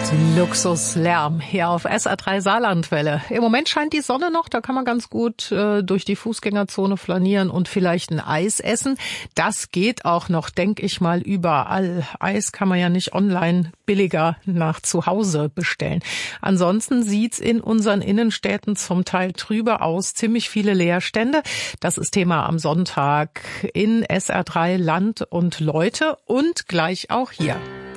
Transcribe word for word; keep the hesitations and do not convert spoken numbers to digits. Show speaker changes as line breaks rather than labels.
Luxuslärm hier auf S R drei Saarlandwelle. Im Moment scheint die Sonne noch, da kann man ganz gut äh, durch die Fußgängerzone flanieren und vielleicht ein Eis essen. Das geht auch noch, denke ich mal, überall. Eis kann man ja nicht online billiger nach zu Hause bestellen. Ansonsten sieht's in unseren Innenstädten zum Teil trübe aus, ziemlich viele Leerstände. Das ist Thema am Sonntag in S R drei Land und Leute und gleich auch hier.